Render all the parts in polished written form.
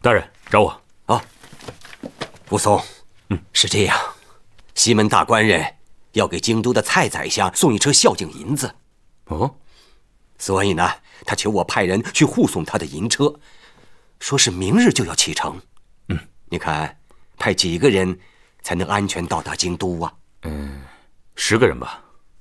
大人找我。 啊，武松，是这样，西门大官人要给京都的蔡宰相送一车孝敬银子。 哦， 所以呢，他求我派人去护送他的银车，说是明日就要启程。你看，派几个人才能安全到达京都啊 ？10个人吧。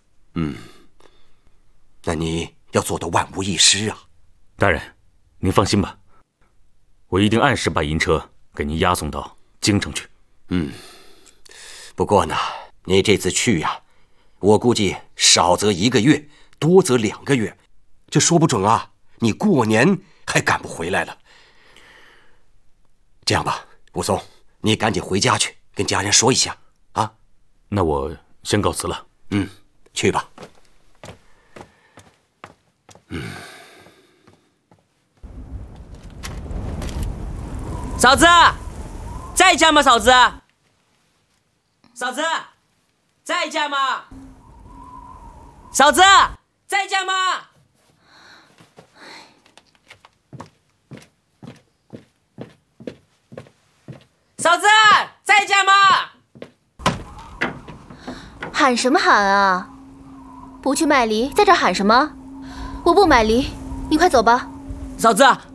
那你要做到万无一失啊。 大人，您放心吧，我一定按时把银车给您押送到京城去。 不过呢，你这次去呀，我估计少则1个月，多则2个月，这说不准啊，你过年还赶不回来了。这样吧，武松，你赶紧回家去，跟家人说一下啊。 那我先告辞了。 去吧。 嫂子，在家吗？嫂子，嫂子，在家吗？嫂子，在家吗？嫂子，在家吗？ 喊什么喊啊？不去卖梨，在这喊什么？我不买梨，你快走吧。 嫂子，